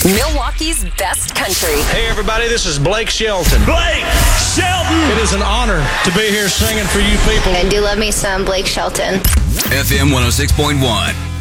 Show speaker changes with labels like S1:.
S1: Milwaukee's best country.
S2: Hey, everybody, this is Blake Shelton.
S3: Blake Shelton!
S2: It is an honor to be here singing for you people.
S4: I do love me some Blake Shelton.
S5: FM 106.1.